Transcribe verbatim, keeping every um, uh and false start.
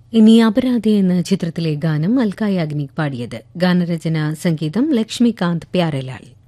ഇനി അപരാധി എന്ന ചിത്രത്തിലെ ഗാനം അൽക്ക യാഗ്നിക് പാടിയത്. ഗാനരചന സംഗീതം ലക്ഷ്മികാന്ത് പ്യാരലാൽ.